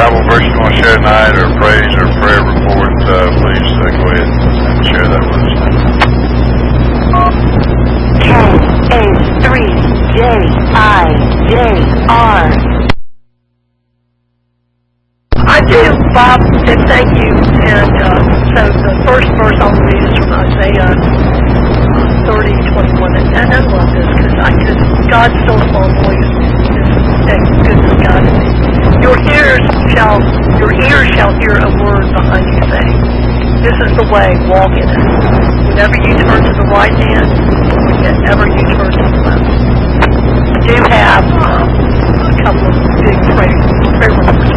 Bible verse you want to share tonight, or praise or prayer report, please go ahead and share that with us. K-A-3-J-I-J-R. I do, Bob, and thank you. And so the first verse I'll read is from Isaiah 30:21. And I love this because God's still small voice is good for God to me. Your ears shall hear a word behind you saying, "This is the way, walk in it." Whenever you turn to the right hand, whenever you turn to the left. I do have a couple of big prayer reports